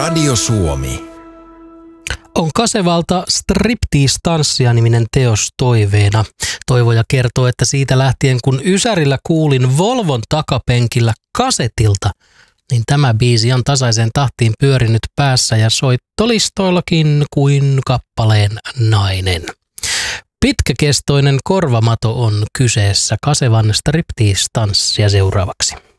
Radio Suomi. On Kasevalta Striptease-tanssia -niminen teos toiveena. Toivoja kertoo, että siitä lähtien kun Ysärillä kuulin Volvon takapenkillä kasetilta, niin tämä biisi on tasaiseen tahtiin pyörinyt päässä ja soittolistoillakin kuin kappaleen nainen. Pitkäkestoinen korvamato on kyseessä. Kasevan Striptease-tanssia seuraavaksi.